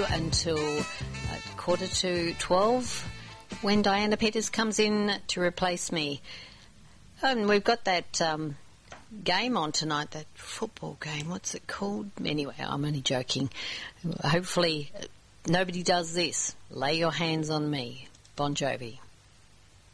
until 11:45 when Diana Peters comes in to replace me. And we've got that game on tonight, that football game. What's it called? Anyway, I'm only joking. Hopefully nobody does this. Lay Your Hands on Me, Bon Jovi.